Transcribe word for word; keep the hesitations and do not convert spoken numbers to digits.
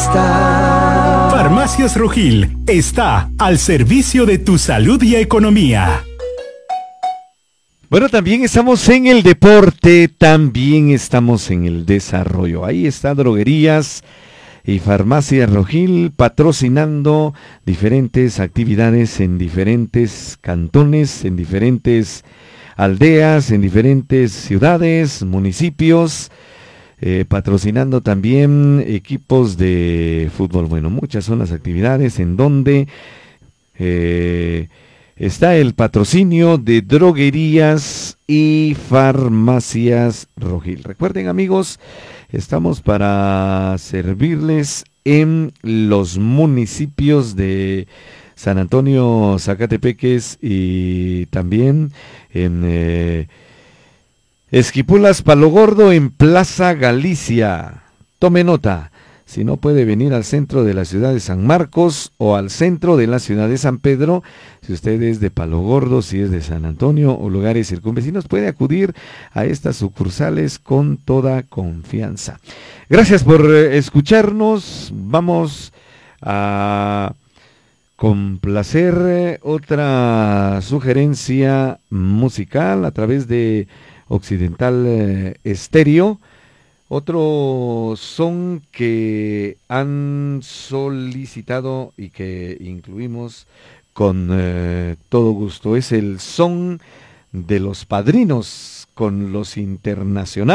está. Farmacias Rojil está al servicio de tu salud y economía. Bueno, también estamos en el deporte, también estamos en el desarrollo. Ahí está Droguerías y Farmacias Rojil patrocinando diferentes actividades en diferentes cantones, en diferentes aldeas, en diferentes ciudades, municipios, eh, patrocinando también equipos de fútbol. Bueno, muchas son las actividades en donde eh, está el patrocinio de Droguerías y Farmacias Rojil. Recuerden, amigos, estamos para servirles en los municipios de San Antonio, Zacatepeques y también en eh, Esquipulas, Palo Gordo, en Plaza Galicia. Tome nota. Si no puede venir al centro de la ciudad de San Marcos o al centro de la ciudad de San Pedro, si usted es de Palo Gordo, si es de San Antonio o lugares circunvecinos, puede acudir a estas sucursales con toda confianza. Gracias por escucharnos. Vamos a complacer otra sugerencia musical a través de Occidental Estéreo. Otro son que han solicitado y que incluimos con eh, todo gusto es el son de los Padrinos con los Internacionales.